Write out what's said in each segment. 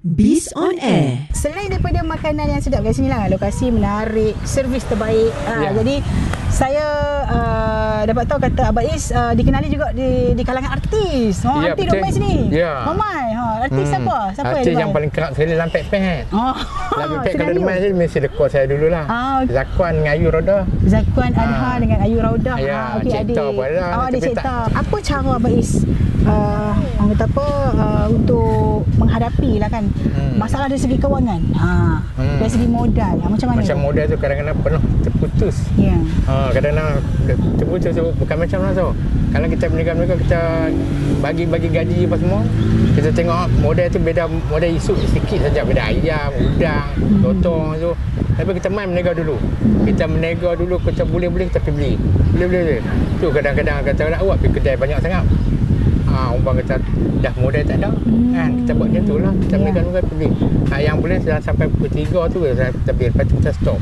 Biz on Air. Selain daripada makanan yang sedap kat sini lah, lokasi menarik, servis terbaik. Jadi saya dapat tahu kata Abang Is dikenali juga di kalangan artis. Artis duk main sini. Ramai. Artis siapa? Artis yang paling kerap sekali dalam Pek-Pek. Dalam Pek-Pek kalau dia main sini mesti dekor saya dululah. Zakwan dengan Ayu Raudah. Zakwan Adha dengan Ayu Raudah. Okey, adik. Adik Cipta. Apa cara Abang Is orang kata apa untuk menghadapi lah kan masalah dari segi kewangan, dari segi modal, macam mana? Macam modal tu kadang-kadang penuh terputus. Kadang-kadang terputus tu bukan macam mana tu. Kalau kita berniaga kita bagi gaji apa semua, kita tengok modal tu beda, modal isu sikit saja, beda ayam, udang, lontong tu. Tapi kita main berniaga dulu. Kita berniaga dulu, kita boleh kita pergi beli. Boleh. Tu kadang-kadang kata nak buat pergi kedai banyak sangat. Umpama kita dah modal tak ada kan, kita buat macam tu lah, kita berniaga pergi. Yang boleh sampai pukul 3 tu kita beli, lepas tu kita stop.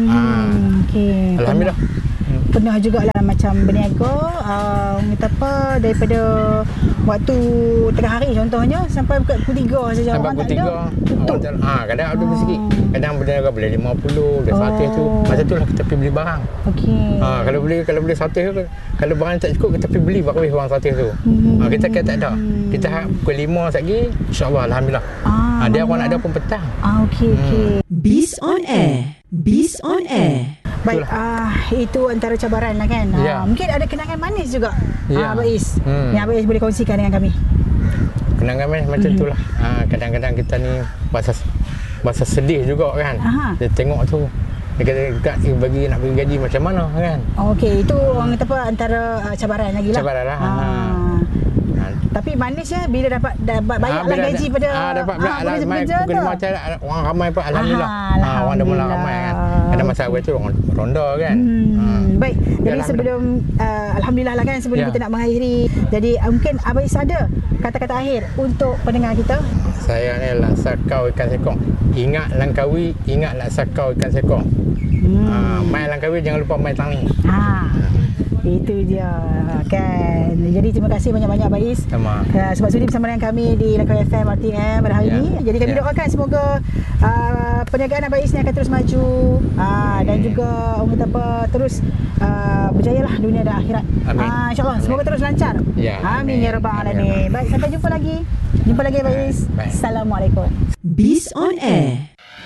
Okay. Alhamdulillah. Pernah jugalah macam berniaga kata apa, daripada waktu tengah hari contohnya sampai pukul 3 saja, sampai orang pukul tak ada tutup. Kadang ada sikit, kadang berniaga boleh 50, boleh 100 tu. Masa tu lah kita pergi beli barang. Kalau beli 100 tu, kalau barang tak cukup kita pergi beli baru barang 100 tu. Kita kata tak ada, kita pukul 5 lagi, insyaAllah, Alhamdulillah. Dia orang nak ada pun petang. Biz on Air. Biz on Air. Baik, itu antara cabaran lah kan. Mungkin ada kenangan manis juga Abang Is yang Abang Is boleh kongsikan dengan kami. Kenangan manis macam tu lah. Kadang-kadang kita ni bahasa sedih juga kan. Dia tengok tu, dia kata bagi nak bagi gaji macam mana kan. Okey, itu orang kata apa, antara cabaran lagi lah. Cabaran lah. Tapi manis ya bila dapat banyaklah gaji pada dapat bekerja tu. Orang ramai pun alhamdulillah. Orang dah mula ramai kan. Ada masa awal tu orang ronda kan. Baik. Jadi sebelum alhamdulillah lah kan, sebelum kita nak mengakhiri, jadi mungkin Abang Is ada kata-kata akhir untuk pendengar kita. Saya ni laksa kau ikan sekong. Ingat Langkawi, ingat laksa kau ikan sekong. Main Langkawi jangan lupa main Tanglin. Itu dia kan. Jadi terima kasih banyak-banyak Abang Is sebab sudi bersama dengan kami di Langkawi FM RTM pada hari ini. Jadi kami doakan semoga perniagaan Abang Is ni akan terus maju, dan juga orang kata apa, terus berjayalah dunia dan akhirat. InsyaAllah semoga terus lancar. Amin ya rabbal alamin. Baik, sampai jumpa lagi. Abang Is. Assalamualaikum. Biz on Air.